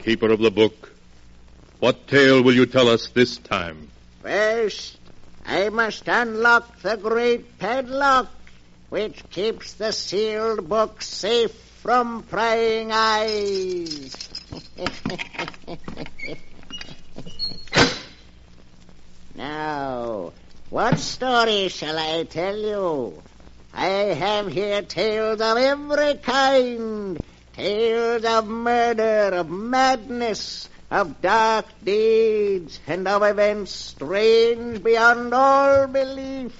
keeper of the book. What tale will you tell us this time? First, I must unlock the great padlock, which keeps the sealed book safe from prying eyes. Now, what story shall I tell you? I have here tales of every kind. Tales of murder, of madness, of dark deeds, and of events strange beyond all belief.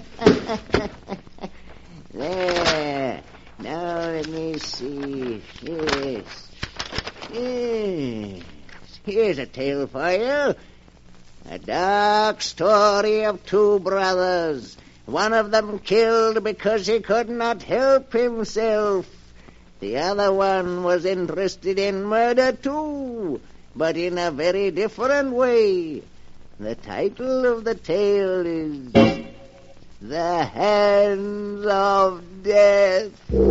There. Now let me see. Yes. Here's a tale for you. A dark story of two brothers. One of them killed because he could not help himself. The other one was interested in murder too, but in a very different way. The title of the tale is The Hands of Death.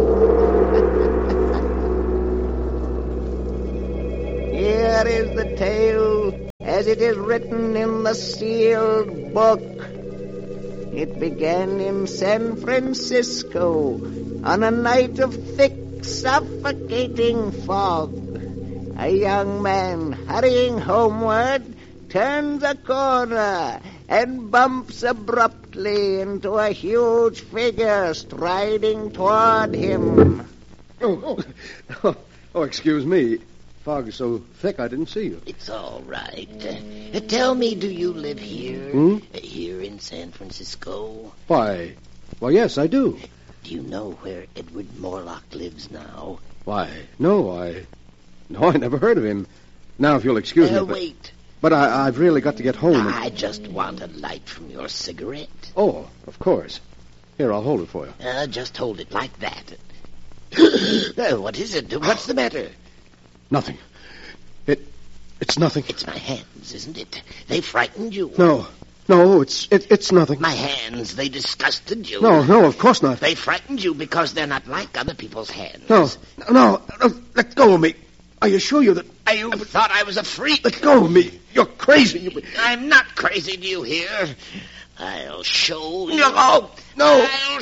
Here is the tale as it is written in the sealed book. It began in San Francisco on a night of thick, suffocating fog. A young man hurrying homeward turns a corner and bumps abruptly into a huge figure striding toward him. Oh, excuse me. Fog is so thick I didn't see you. It's all right. Tell me, do you live here? Here in San Francisco? Why, yes, I do. Do you know where Edward Morlock lives now? Why, no, I never heard of him. Now, if you'll excuse me... Wait. But I've really got to get home. I just want a light from your cigarette. Oh, of course. Here, I'll hold it for you. Just hold it like that. What is it? What's the matter? Nothing. It's nothing. It's my hands, isn't it? They frightened you. No, it's nothing. My hands, they disgusted you. No, of course not. They frightened you because they're not like other people's hands. No, let go of me. Are you sure you're You thought I was a freak. Let go of me. You're crazy. I'm not crazy, do you hear? I'll show you. No. I'll